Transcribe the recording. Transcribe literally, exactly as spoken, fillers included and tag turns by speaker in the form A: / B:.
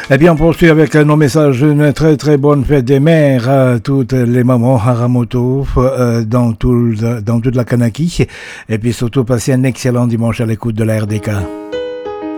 A: Eh bien, on poursuit avec nos messages. Une très très bonne fête des mères à toutes les mamans Haramoto euh, dans, tout, dans toute la Kanaki. Et puis surtout, passez un excellent dimanche à l'écoute de la R D K.